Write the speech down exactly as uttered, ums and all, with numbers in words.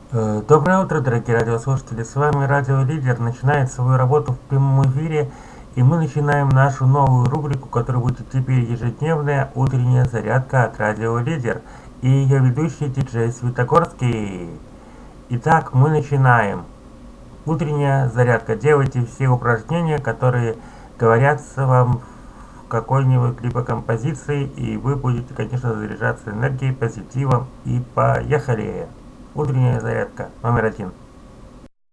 Э, Доброе утро, дорогие радиослушатели! С вами Радио Лидер начинает свою работу в прямом эфире, и мы начинаем нашу новую рубрику, которая будет теперь ежедневная утренняя зарядка от Радио Лидер и ее ведущий диджей Светогорский. Итак, мы начинаем. Утренняя зарядка. Делайте все упражнения, которые говорятся вам в какой-нибудь либо композиции, и вы будете, конечно, заряжаться энергией, позитивом. И поехали! Утренняя зарядка номер один.